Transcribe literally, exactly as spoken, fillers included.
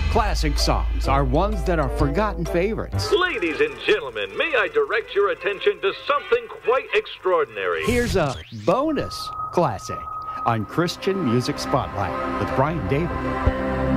Classic songs are ones that are forgotten favorites. Ladies and gentlemen, may I direct your attention to something quite extraordinary? Here's a bonus classic on Christian Music Spotlight with Brian David.